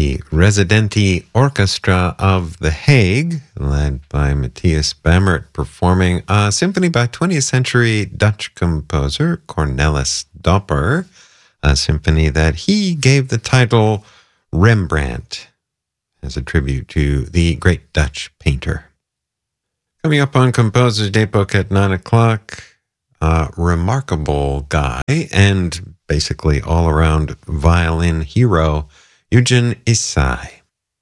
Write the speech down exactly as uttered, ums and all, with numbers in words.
the Residenti Orchestra of The Hague, led by Matthias Bamert, performing a symphony by twentieth century Dutch composer Cornelis Dopper, a symphony that he gave the title Rembrandt, as a tribute to the great Dutch painter. Coming up on Composer's Daybook at nine o'clock, a remarkable guy and basically all-around violin hero, Eugen Issai.